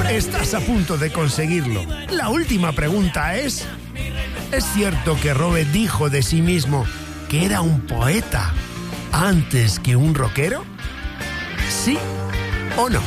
Estás a punto de conseguirlo. La última pregunta ¿es cierto que Robert dijo de sí mismo que era un poeta antes que un rockero? ¿Sí o no?